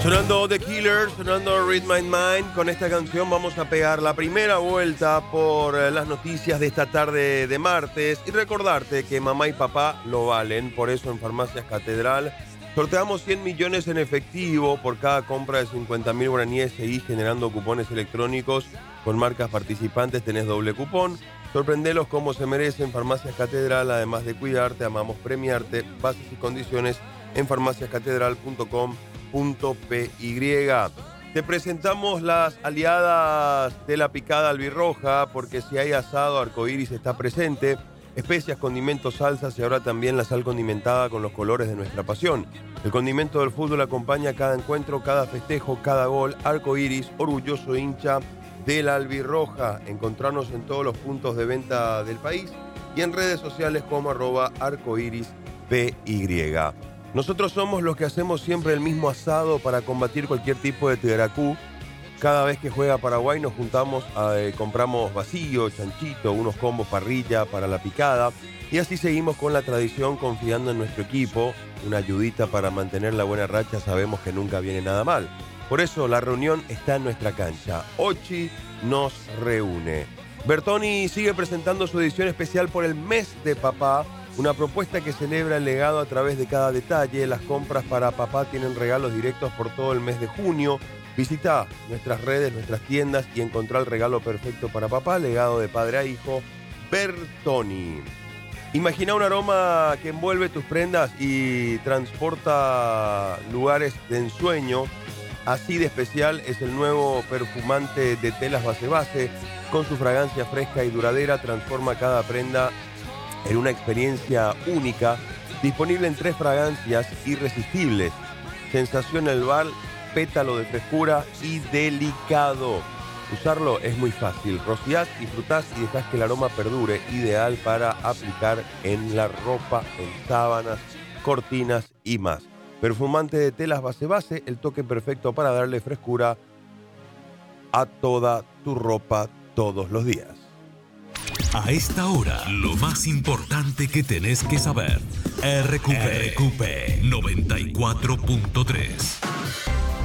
Sonando The Killers, sonando Read My Mind. Con esta canción vamos a pegar la primera vuelta por las noticias de esta tarde de martes y recordarte que mamá y papá lo valen. Por eso en Farmacias Catedral sorteamos 100 millones en efectivo por cada compra de 50.000 guaraníes. Seguís generando cupones electrónicos con marcas participantes, tenés doble cupón. Sorprendelos como se merecen. Farmacias Catedral, además de cuidarte, amamos premiarte. Bases y condiciones en farmaciascatedral.com.py. Te presentamos las aliadas de la picada albirroja, porque si hay asado, Arcoiris está presente. Especias, condimentos, salsas y ahora también la sal condimentada con los colores de nuestra pasión. El condimento del fútbol acompaña cada encuentro, cada festejo, cada gol. Arcoiris, orgulloso hincha de la albirroja. Encontrarnos en todos los puntos de venta del país y en redes sociales como @arcoirispy. Nosotros somos los que hacemos siempre el mismo asado para combatir cualquier tipo de tigracú. Cada vez que juega Paraguay nos juntamos, compramos vacío, chanchito, unos combos parrilla para la picada y así seguimos con la tradición confiando en nuestro equipo. Una ayudita para mantener la buena racha, sabemos que nunca viene nada mal. Por eso la reunión está en nuestra cancha. Ochi nos reúne. Bertoni sigue presentando su edición especial por el mes de papá. Una propuesta que celebra el legado a través de cada detalle. Las compras para papá tienen regalos directos por todo el mes de junio. Visita nuestras redes, nuestras tiendas y encontrá el regalo perfecto para papá, legado de padre a hijo, Bertoni. Imagina un aroma que envuelve tus prendas y transporta lugares de ensueño. Así de especial es el nuevo perfumante de telas Base Base. Con su fragancia fresca y duradera transforma cada prenda en una experiencia única, disponible en 3 fragancias irresistibles: sensación herbal, pétalo de frescura y delicado. Usarlo es muy fácil, rociás, disfrutás y dejás que el aroma perdure, ideal para aplicar en la ropa, en sábanas, cortinas y más. Perfumante de telas Base Base, el toque perfecto para darle frescura a toda tu ropa todos los días. A esta hora, lo más importante que tenés que saber. RQP 94.3.